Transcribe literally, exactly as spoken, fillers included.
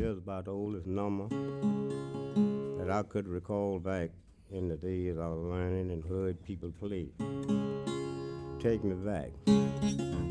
is about the oldest number that I could recall back in the days I was learning and heard people play. Take me back.